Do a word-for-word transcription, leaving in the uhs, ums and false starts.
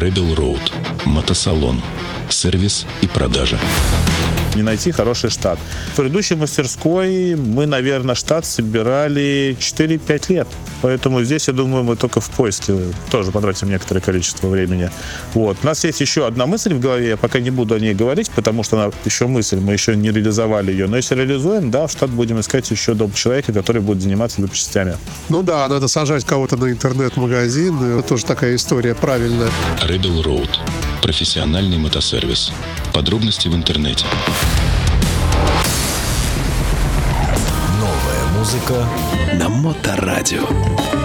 Rebel Road. Мотосалон. Сервис и продажа. Не найти хороший штат. В предыдущей мастерской мы, наверное, штат собирали четыре-пять лет. Поэтому здесь, я думаю, мы только в поиске тоже потратим некоторое количество времени. Вот. У нас есть еще одна мысль в голове, я пока не буду о ней говорить, потому что она еще мысль, мы еще не реализовали ее. Но если реализуем, да, в штат будем искать еще доп. Человека, который будет заниматься запчастями. Ну да, надо сажать кого-то на интернет-магазин. Это тоже такая история правильная. Rebel Road. Профессиональный мотосервис. Подробности в интернете. Новая музыка на Моторадио.